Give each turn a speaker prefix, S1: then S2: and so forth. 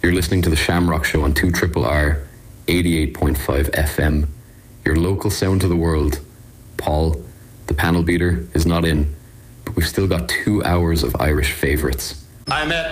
S1: You're listening to the Shamrock Show on 2RRR 88.5 FM. Your local sound to the world. Paul, the panel beater, is not in, but we've still got 2 hours of Irish favourites.
S2: I met